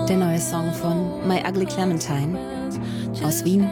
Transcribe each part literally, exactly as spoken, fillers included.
Der neue Song von My Ugly Clementine aus Wien.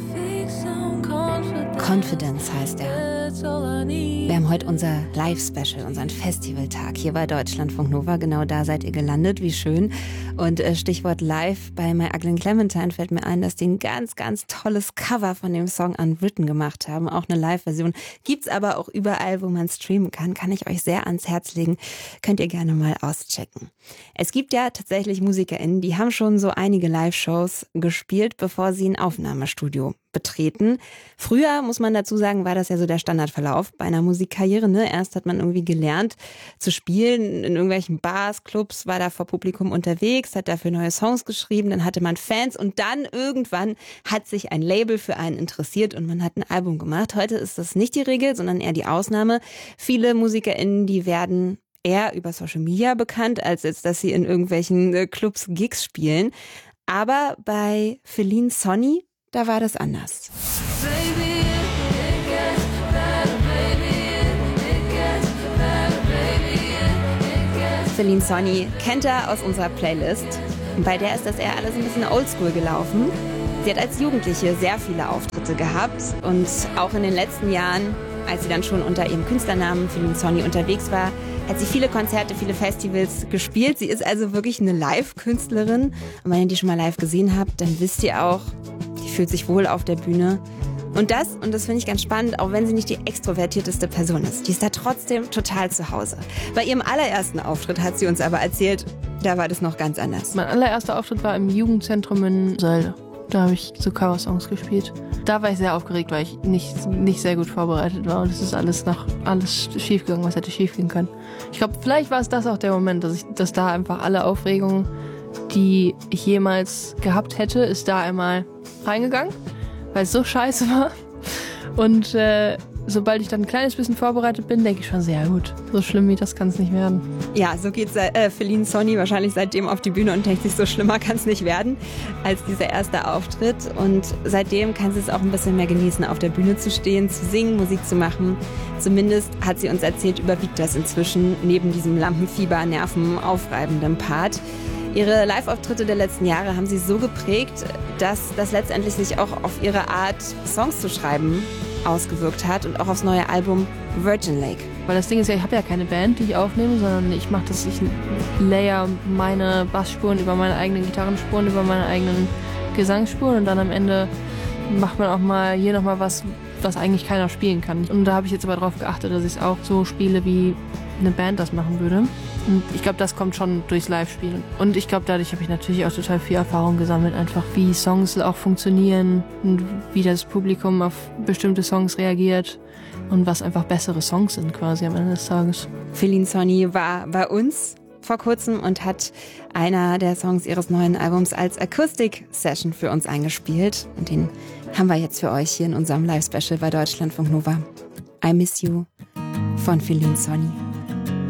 Confidence heißt er. Wir haben heute unser Live-Special, unseren Festivaltag hier bei Deutschlandfunk Nova. Genau da seid ihr gelandet, wie schön. Und äh, Stichwort Live bei My Ugly Clementine fällt mir ein, dass die ein ganz, ganz tolles Cover von dem Song Unwritten gemacht haben. Auch eine Live-Version. Gibt's aber auch überall, wo man streamen kann. Kann ich euch sehr ans Herz legen. Könnt ihr gerne mal auschecken. Es gibt ja tatsächlich MusikerInnen, die haben schon so einige Live-Shows gespielt, bevor sie ein Aufnahmestudio betreten. Früher, muss man dazu sagen, war das ja so der Standardverlauf bei einer Musikkarriere. Ne? Erst hat man irgendwie gelernt zu spielen in irgendwelchen Bars, Clubs, war da vor Publikum unterwegs, hat dafür neue Songs geschrieben, dann hatte man Fans und dann irgendwann hat sich ein Label für einen interessiert und man hat ein Album gemacht. Heute ist das nicht die Regel, sondern eher die Ausnahme. Viele MusikerInnen, die werden eher über Social Media bekannt, als jetzt, dass sie in irgendwelchen Clubs Gigs spielen. Aber bei Feline Sonny, da war das anders. Feline Sonny kennt ihr aus unserer Playlist. Bei der ist das eher alles ein bisschen oldschool gelaufen. Sie hat als Jugendliche sehr viele Auftritte gehabt und auch in den letzten Jahren, als sie dann schon unter ihrem Künstlernamen Feline Sonny unterwegs war, hat sie viele Konzerte, viele Festivals gespielt. Sie ist also wirklich eine Live-Künstlerin. Und wenn ihr die schon mal live gesehen habt, dann wisst ihr auch, die fühlt sich wohl auf der Bühne. Und das, und das finde ich ganz spannend, auch wenn sie nicht die extrovertierteste Person ist, die ist da trotzdem total zu Hause. Bei ihrem allerersten Auftritt hat sie uns aber erzählt, da war das noch ganz anders. Mein allererster Auftritt war im Jugendzentrum in Sölde. Da habe ich so Cover-Songs gespielt. Da war ich sehr aufgeregt, weil ich nicht, nicht sehr gut vorbereitet war. Und es ist alles nach alles schiefgegangen, was hätte schiefgehen können. Ich glaube, vielleicht war es das auch der Moment, dass ich, dass da einfach alle Aufregung, die ich jemals gehabt hätte, ist da einmal reingegangen, weil es so scheiße war. Und äh, sobald ich dann ein kleines bisschen vorbereitet bin, denke ich schon sehr gut. So schlimm wie das kann es nicht werden. Ja, so geht äh, Feline Sonny wahrscheinlich seitdem auf die Bühne und denkt sich, so schlimmer kann es nicht werden als dieser erste Auftritt. Und seitdem kann sie es auch ein bisschen mehr genießen, auf der Bühne zu stehen, zu singen, Musik zu machen. Zumindest hat sie uns erzählt, überwiegt das inzwischen neben diesem Lampenfieber, nervenaufreibenden Part. Ihre Live-Auftritte der letzten Jahre haben sie so geprägt, dass das letztendlich sich auch auf ihre Art, Songs zu schreiben, ausgewirkt hat und auch aufs neue Album Virgin Lake. Weil das Ding ist ja, ich habe ja keine Band, die ich aufnehme, sondern ich mache das, ich layer meine Bassspuren über meine eigenen Gitarrenspuren, über meine eigenen Gesangsspuren und dann am Ende macht man auch mal hier nochmal was, was eigentlich keiner spielen kann. Und da habe ich jetzt aber darauf geachtet, dass ich es auch so spiele, wie eine Band das machen würde. Und ich glaube, das kommt schon durchs Live-Spielen. Und ich glaube, dadurch habe ich natürlich auch total viel Erfahrung gesammelt, einfach wie Songs auch funktionieren und wie das Publikum auf bestimmte Songs reagiert und was einfach bessere Songs sind quasi am Ende des Tages. Feline Sonny war bei uns vor kurzem und hat einer der Songs ihres neuen Albums als Akustik-Session für uns eingespielt. Und den haben wir jetzt für euch hier in unserem Live-Special bei Deutschlandfunk Nova. I Miss You von Feline Sonny.